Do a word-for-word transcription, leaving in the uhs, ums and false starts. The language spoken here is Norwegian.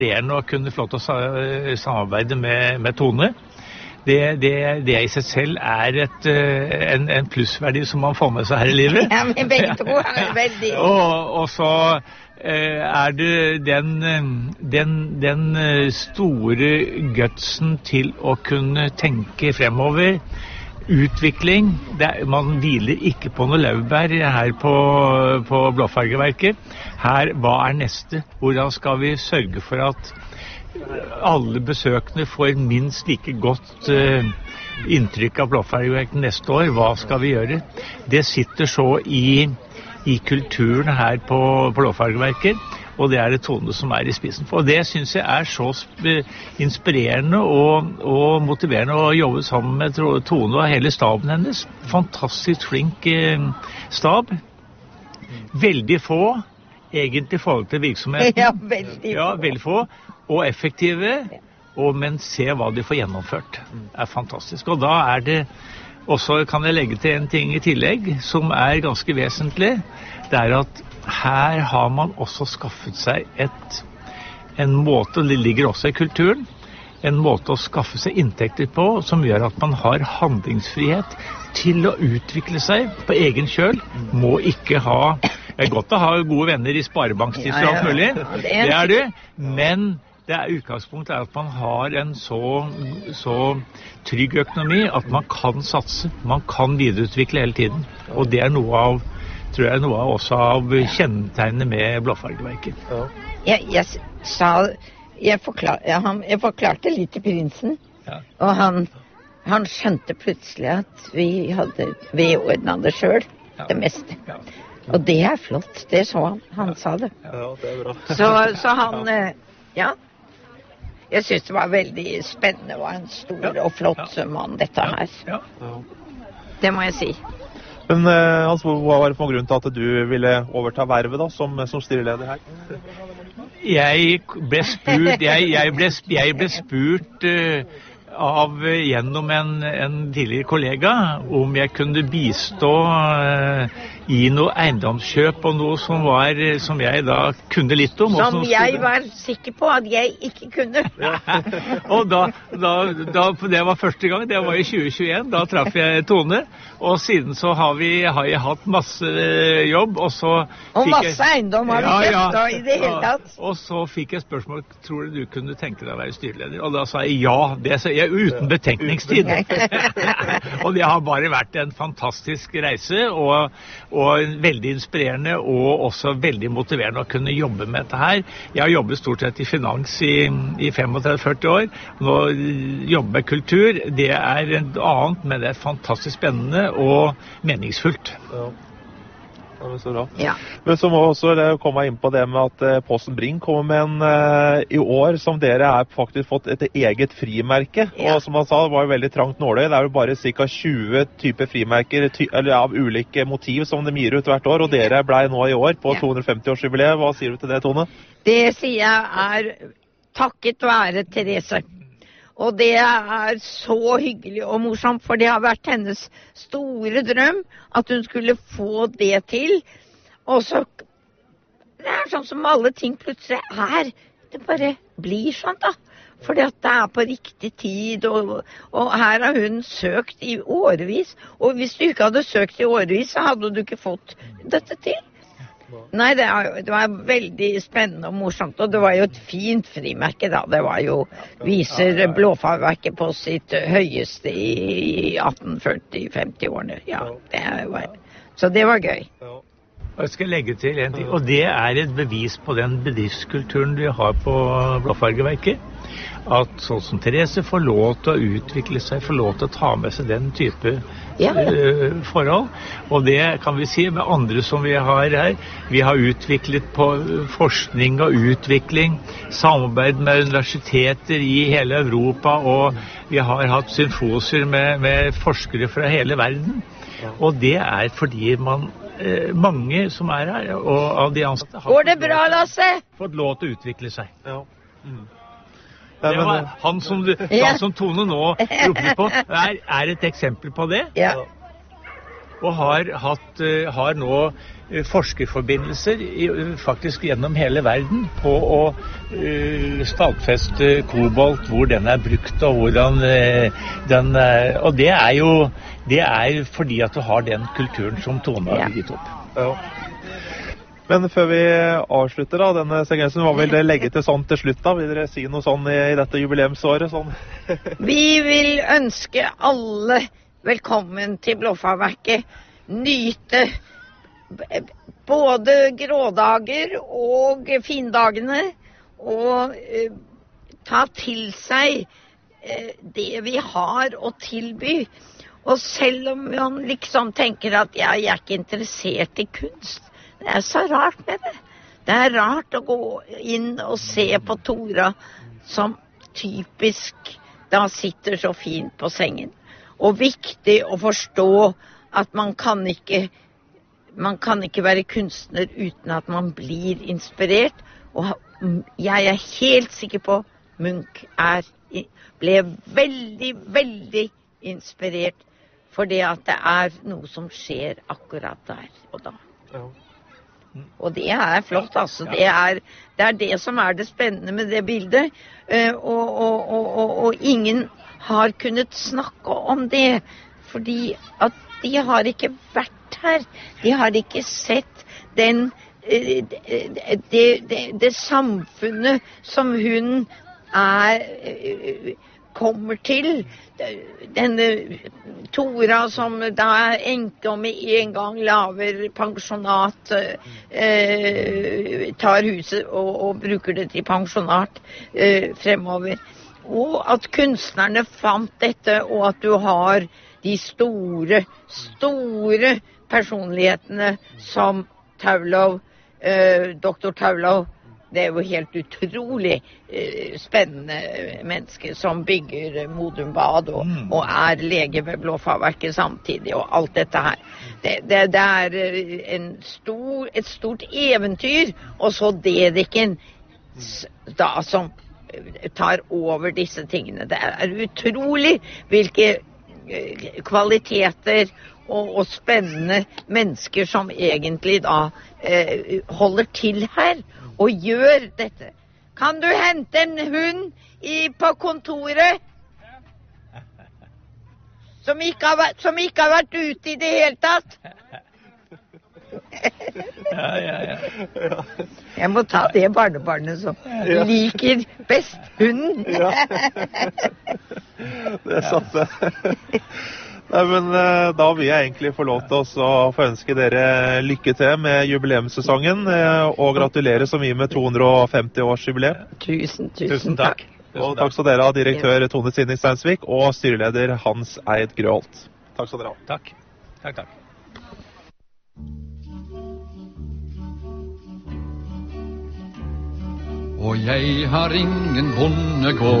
inspirerende å kunne få lov til å sa- samarbeide med, med Tone. Det, det, det i seg selv er et, eh, en, en plussverdi som man får med seg her i livet. Ja, men begge to er veldig... og, og så eh, er det den, eh, den, den eh, store gutsen til å kunne tenke fremover, utvikling. Det er, man hviler ikke på noe laurbær her på, på Blåfargeverket. Her, hva er neste? Hvordan skal vi sørge for at alle besøkende får minst like godt uh, inntrykk av Blåfargeverket neste år? Hva skal vi gjøre? Det sitter så i, i kulturen her på Blåfargeverket, og det er det Tone som er i spissen for. Og det synes jeg er så inspirerende og, og motiverende å jobbe sammen med Tone og hele staben hennes. Fantastisk flink uh, stab. Veldig få, egentlig i forhold til virksomheten. Ja, veldig få. Ja, veldig få. Og effektive, og, men se hva de får gjennomført. Det er fantastisk. Og da er det, også kan jeg legge til en ting i tillegg, som er ganske vesentlig. Det er at her har man også skaffet seg et, en måte, det ligger også i kulturen, en måte å skaffe seg inntekter på, som gjør at man har handlingsfrihet til å utvikle seg på egen kjøl. Må ikke ha, det er godt å ha gode venner i sparebankstifter og alt mulig, det er det, men det er utgangspunktet er at man har en så, så trygg økonomi at man kan satse, man kan videreutvikle hele tiden. Og det er noe av, tror jeg, noe av også av kjennetegnene med Blåfargeverket. Ja. Jeg, jeg sa, jeg, forklar, ja, han, jeg forklarte litt til prinsen, ja. Og han, han skjønte plutselig at vi hadde, vi ordnet det selv, ja. Det meste. Ja. Og det er flott, det så han, han ja. Sa det. Ja, det er bra. Så, så han, ja, jeg synes det var veldig spennende, var en stor ja. Og flott ja. Mann dette her. Ja. Ja. Det må jeg si. Men uh, Hans, hva var det for grunn til at du ville overta vervet da, som, som styreleder her? Jeg ble spurt, jeg, jeg ble, jeg ble spurt uh, av gjennom en, en tidligere kollega om jeg kunne bistå uh, i noe eiendomskjøp og noe som var, som jeg da kunne litt om. Som jeg var sikker på at jeg ikke kunne. Og da, da, da, det var første gang, det var i tjue tjueen, da traff jeg Tone, og siden så har vi, har jeg hatt masse jobb, og så... Og masse jeg, eiendom har vi kjøpt ja, ja, i det hele tatt. Og så fikk jeg spørsmål, tror du du kunne tenke deg å være styreleder? Og da sa jeg ja, det sa jeg uten betenkningstid. Og det har bare vært en fantastisk reise, og og veldig inspirerende og også veldig motiverende å kunne jobbe med dette her. Jeg har jobbet stort sett i finans i, i femogtretti til førti år. Nå jobber med kultur, det er et annet, men det er fantastisk spennende og meningsfullt. Ja. Ja, det er så bra. Ja. Men så må også komme inn på det med at uh, Posten Bring kommer med en uh, i år som dere har faktisk fått et eget frimerke. Ja. Og som han sa, det var jo veldig trangt nåløy. Det er jo bare ca. tjue typer frimerker ty eller av ulike motiv som de gir ut hvert år. Og dere ble nå i år på ja. to hundre og femti årsjubileet. Hva sier du til det, Tone? Det sier jeg er takket være Therese. Og det er så hyggelig og morsomt, for det har vært hennes store drøm at hun skulle få det til. Og så, det er sånn som alle ting plutselig er, det bare blir sånn da. Fordi at det er på riktig tid, og, og her har hun søkt i årevis. Og hvis du ikke hadde søkt i årevis, så hadde du ikke fått dette til. Nei, det var, det var veldig spennende og morsomt, og det var jo et fint frimerke da. Det var jo, viser Blåfargeverket på sitt høyeste i atten førti til femti-årene. Ja, det var, så det var gøy. Jeg skal legge til en ting, og det er et bevis på den bedriftskulturen vi har på Blåfargeverket. At sånn som Therese får lov til å utvikle seg, får lov til å ta med seg den type ja, ja. Uh, forhold. Og det kan vi si med andre som vi har her. Vi har utviklet på forskning og utvikling, samarbeid med universiteter i hele Europa, og vi har hatt symfosier med, med forskere fra hele verden. Og det er fordi man uh, mange som er her, og av de ansatte har Går det bra, Lasse? fått lov til å utvikle seg. Ja. Mm. Det var han som, han som Tone nå roper på, er, er et eksempel på det. Ja. og har, hatt, har nå forskerforbindelser i, faktisk gjennom hele verden på å uh, stadfeste kobolt, hvor den er brukt og hvordan uh, den er. Og det er jo det er fordi at du har den kulturen som Tone har bygget opp. Ja. Men før vi avslutter da, denne sekvensen, hva vil dere legge til sånn til slutt da? Vil dere si noe sånn i, i dette jubileumsåret? Sånn? Vi vil ønske alle velkommen til Blåfagverket. Nyte både grådager og findagene, og eh, ta til seg eh, det vi har å tilby. Og selv om man liksom tenker at ja, jeg er ikke interessert i kunst, det er så rart med det. Det er rart å gå inn og se på Tora som typisk da sitter så fint på sengen. Og viktig å forstå at man kan ikke, man kan ikke være kunstner uten at man blir inspirert. Og jeg er helt sikker på Munch er, ble veldig, veldig inspirert fordi at det er noe som skjer akkurat der og da. Ja. Og det er flott, altså. Det er, det er det som er det spennende med det bildet. Uh, og, og, og, og, og ingen har kunnet snakke om det, fordi at de har ikke vært her. De har ikke sett den, uh, det, det, det samfunnet som hun er, uh, kommer til. Denne Tora som da er enke og med en gang laver pensjonat, eh, tar huset og, og bruker det til pensjonat eh, fremover. Og at kunstnerne fant dette, og at du har de store, store personlighetene som Thaulow, eh, doktor Thaulow. Det er jo helt utrolig eh, spennende mennesker som bygger Modum Bad og, mm. og er lege ved Blåfagverket samtidig og alt dette her. Det, det, det er en stor, et stort eventyr, og så Dedichen da som tar over disse tingene. Det er utrolig hvilke kvaliteter og, og spennende mennesker som egentlig da eh, holder til her. Og gjør dette. Kan du hente en hund i, på kontoret som ikke, har vært, som ikke har vært ute i det hele tatt? Ja, ja, ja. Jeg må ta det barnebarnet som ja. liker best hunden. Ja. Det er sant det. Nei, men da vil jeg egentlig få lov til å få ønske dere lykke til med jubileumssesongen, og gratulere så mye med to hundre og femti års jubileum. Tusen, tusen, tusen takk. Og takk skal dere ha, direktør Tone Sinning Steinsvik og styreleder Hans Eid Grøholt. Takk skal dere ha. Takk. Takk, takk. Og jeg har ingen bondegård.